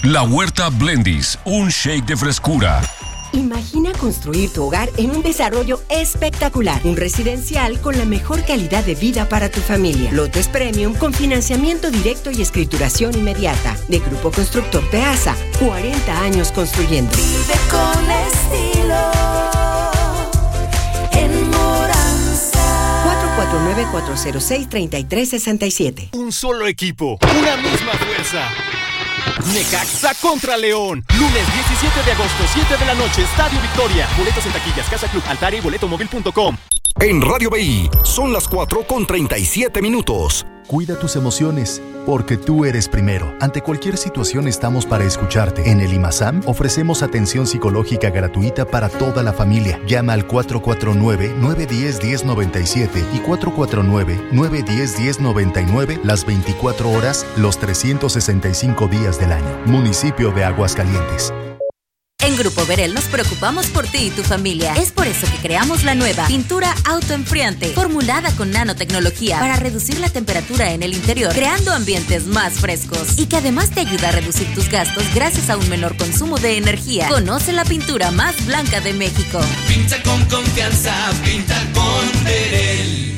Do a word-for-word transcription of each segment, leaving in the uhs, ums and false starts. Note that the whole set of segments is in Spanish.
La Huerta Blendis, un shake de frescura. Imagina construir tu hogar en un desarrollo espectacular, un residencial con la mejor calidad de vida para tu familia. Lotes Premium con financiamiento directo y escrituración inmediata. De Grupo Constructor Peasa, cuarenta años construyendo. Vive con estilo en Moranza. cuatro cuatro nueve, cuatro cero seis, tres tres seis siete. Un solo equipo, una misma fuerza. Necaxa contra León. Lunes diecisiete de agosto, siete de la noche, Estadio Victoria. Boletos en taquillas, Casa Club, Altaria y boleto móvil punto com. En Radio B I son las cuatro con treinta y siete minutos. Cuida tus emociones, porque tú eres primero. Ante cualquier situación estamos para escucharte. En el IMASAM ofrecemos atención psicológica gratuita para toda la familia. Llama al cuatro cuatro nueve, nueve uno cero, uno cero nueve siete y cuatro cuatro nueve, nueve uno cero, uno cero nueve nueve las veinticuatro horas, los trescientos sesenta y cinco días del año. Municipio de Aguascalientes. En Grupo Verel nos preocupamos por ti y tu familia. Es por eso que creamos la nueva pintura autoenfriante, formulada con nanotecnología para reducir la temperatura en el interior, creando ambientes más frescos y que además te ayuda a reducir tus gastos gracias a un menor consumo de energía. Conoce la pintura más blanca de México. Pinta con confianza, pinta con Verel.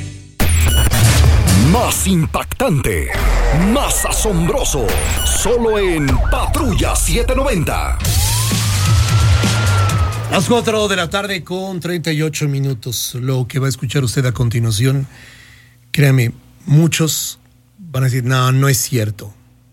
Más impactante, más asombroso, solo en Patrulla setecientos noventa. Las cuatro de la tarde con treinta y ocho minutos. Lo que va a escuchar usted a continuación, créame, muchos van a decir, no, no es cierto.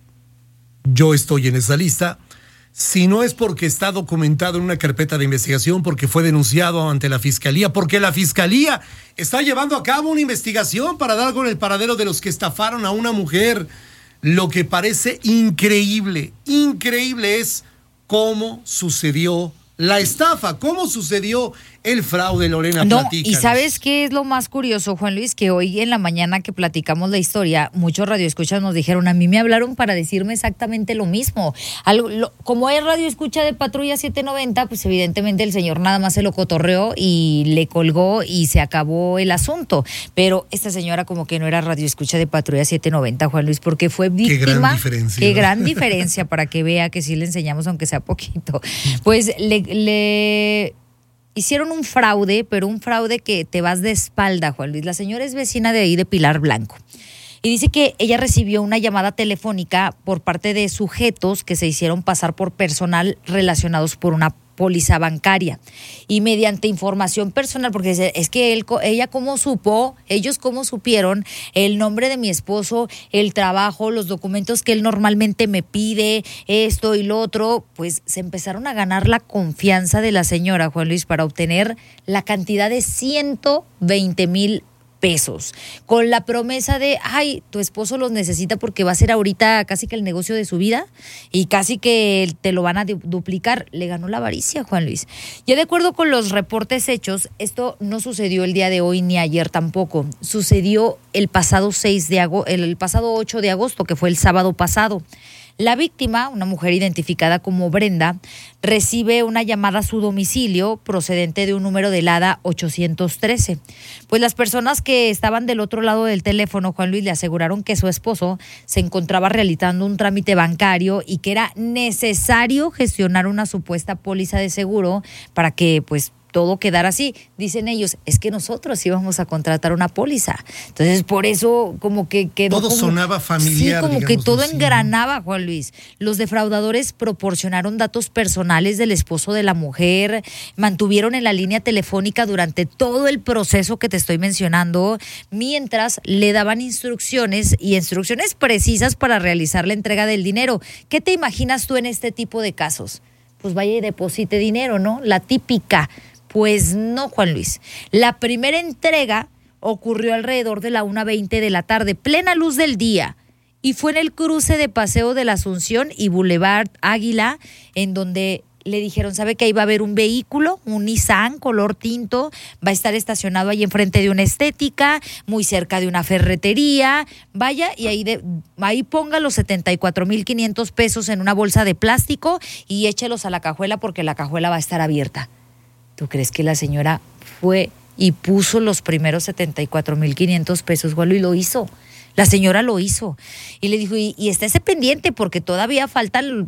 Yo estoy en esa lista. Si no es porque está documentado en una carpeta de investigación, porque fue denunciado ante la Fiscalía, porque la Fiscalía está llevando a cabo una investigación para dar con el paradero de los que estafaron a una mujer. Lo que parece increíble, increíble es cómo sucedió la estafa, cómo sucedió el fraude, Lorena, no, platícanos. Y ¿sabes qué es lo más curioso, Juan Luis? Que hoy en la mañana que platicamos la historia, muchos radioescuchas nos dijeron, a mí me hablaron para decirme exactamente lo mismo. Algo, lo, como es radioescucha de Patrulla setecientos noventa, pues evidentemente el señor nada más se lo cotorreó y le colgó y se acabó el asunto. Pero esta señora como que no era radioescucha de Patrulla setecientos noventa, Juan Luis, porque fue víctima. Qué gran diferencia. Qué gran diferencia, para que vea que sí le enseñamos aunque sea poquito. Pues le... le hicieron un fraude, pero un fraude que te vas de espalda, Juan Luis. La señora es vecina de ahí de Pilar Blanco. Y dice que ella recibió una llamada telefónica por parte de sujetos que se hicieron pasar por personal relacionados por una póliza bancaria. Y mediante información personal, porque es que él, ella cómo supo, ellos cómo supieron el nombre de mi esposo, el trabajo, los documentos que él normalmente me pide, esto y lo otro, pues se empezaron a ganar la confianza de la señora, Juan Luis, para obtener la cantidad de ciento veinte mil pesos, con la promesa de, ay, tu esposo los necesita porque va a ser ahorita casi que el negocio de su vida y casi que te lo van a duplicar. Le ganó la avaricia, Juan Luis. Ya de acuerdo con los reportes hechos, esto no sucedió el día de hoy ni ayer tampoco. Sucedió el pasado seis de agosto, el pasado ocho de agosto, que fue el sábado pasado. La víctima, una mujer identificada como Brenda, recibe una llamada a su domicilio procedente de un número del A D A ochocientos trece. Pues las personas que estaban del otro lado del teléfono, Juan Luis, le aseguraron que su esposo se encontraba realizando un trámite bancario y que era necesario gestionar una supuesta póliza de seguro para que, pues, todo quedar así. Dicen ellos, es que nosotros íbamos a contratar una póliza. Entonces, por eso como que quedó... Todo como, sonaba familiar. Sí, como digamos, que todo así. engranaba, Juan Luis. Los defraudadores proporcionaron datos personales del esposo de la mujer, mantuvieron en la línea telefónica durante todo el proceso que te estoy mencionando, mientras le daban instrucciones y instrucciones precisas para realizar la entrega del dinero. ¿Qué te imaginas tú en este tipo de casos? Pues vaya y deposite dinero, ¿no? La típica. Pues no, Juan Luis. La primera entrega ocurrió alrededor de la una veinte de la tarde, plena luz del día, y fue en el cruce de Paseo de la Asunción y Boulevard Águila, en donde le dijeron, ¿sabe que ahí va a haber un vehículo, un Nissan color tinto, va a estar estacionado ahí enfrente de una estética, muy cerca de una ferretería, vaya y ahí, de, ahí ponga los setenta y cuatro mil quinientos pesos en una bolsa de plástico y échelos a la cajuela porque la cajuela va a estar abierta? ¿Tú crees que la señora fue y puso los primeros setenta y cuatro mil quinientos pesos, Juan, y lo hizo? La señora lo hizo. Y le dijo, y, y estése pendiente porque todavía faltan